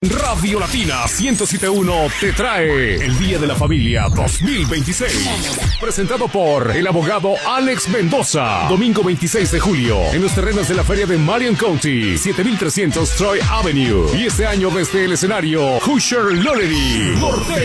Radio Latina 107.1 te trae el Día de la Familia 2026. Presentado por el abogado Alex Mendoza. Domingo 26 de julio en los terrenos de la feria de Marion County, 7300 Troy Avenue. Y este año desde el escenario Hoosier Lollery. Norteño.